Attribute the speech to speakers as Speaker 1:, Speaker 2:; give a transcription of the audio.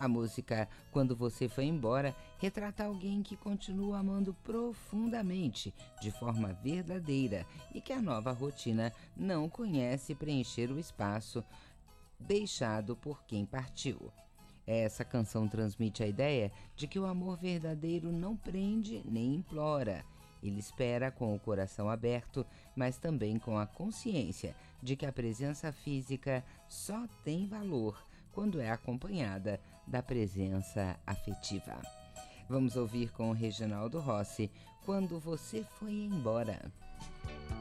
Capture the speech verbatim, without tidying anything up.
Speaker 1: A música Quando Você Foi Embora retrata alguém que continua amando profundamente, de forma verdadeira, e que a nova rotina não conhece preencher o espaço deixado por quem partiu. Essa canção transmite a ideia de que o amor verdadeiro não prende nem implora. Ele espera com o coração aberto, mas também com a consciência de que a presença física só tem valor quando é acompanhada da presença afetiva. Vamos ouvir com o Reginaldo Rossi, Quando Você Foi Embora.